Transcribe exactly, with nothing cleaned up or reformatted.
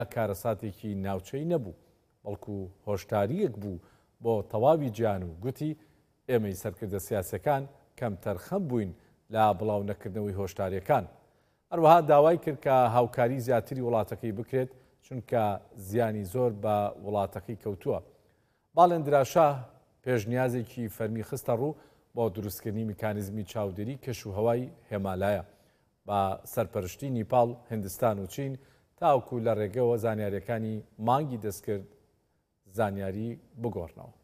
کارەساتێکی ناوچەی نەبوو بەڵکو هۆشداریەک بوو بۆ تەواوی گیان و گوتی ئێمەی سەرکردە سیاسەکان کەم تەرخەم بووین لە بڵاو نەکردنەوەی هۆشداریەکان. هەروەها داوای کرد کە هاوکاری زیاتری وڵاتەکەی بکرێت چونکە زیانی زۆر بە وڵاتەکەی کەوتووە. باڵێندراشاه پێشنیازێکی فەرمی خستە ڕوو بۆ دروستکردنی میکانیزمی چاودێری کەشوهەوای هێمالایە بە سەرپەرشتی نیپاڵ، هندستان و چین تاوکو لە ڕێگەوە زانیاریەکانی مانگی دەستکرد زانیاری بگۆڕنەوە.